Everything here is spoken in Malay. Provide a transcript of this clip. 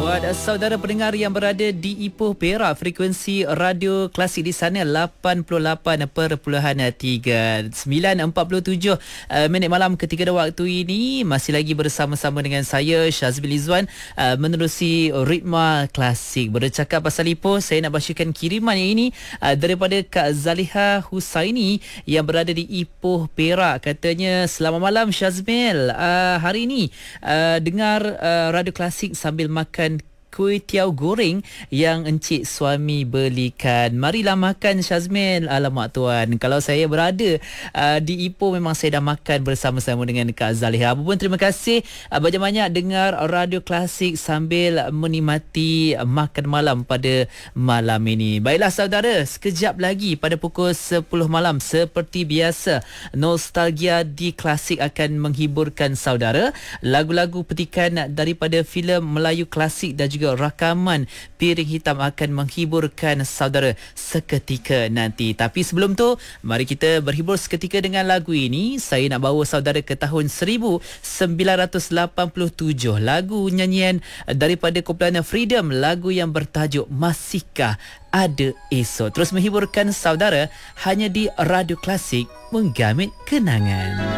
Buat saudara pendengar yang berada di Ipoh Perak, frekuensi radio klasik di sana 88.3, 9:47 minit malam ketika waktu ini. Masih lagi bersama-sama dengan saya Syazbil Izwan menerusi ritma klasik. Bercakap pasal Ipoh, saya nak bacakan kiriman yang ini daripada Kak Zaliha Husaini yang berada di Ipoh Perak. Katanya, selamat malam Syazbil, hari ini dengar radio klasik sambil makan kuih tiaw goreng yang encik suami belikan. Marilah makan Syazmin. Alamak tuan, kalau saya berada di Ipoh memang saya dah makan bersama-sama dengan Kak Zaliha. Apa pun terima kasih banyak-banyak dengar radio klasik sambil menikmati makan malam pada malam ini. Baiklah saudara, sekejap lagi pada pukul 10 malam seperti biasa, Nostalgia di Klasik akan menghiburkan saudara. Lagu-lagu petikan daripada filem Melayu klasik dan juga rakaman Piring Hitam akan menghiburkan saudara seketika nanti. Tapi sebelum tu, mari kita berhibur seketika dengan lagu ini. Saya nak bawa saudara ke tahun 1987. Lagu nyanyian daripada kumpulan Freedom, lagu yang bertajuk Masihkah Ada Esok. Terus menghiburkan saudara hanya di Radio Klasik, menggamit kenangan.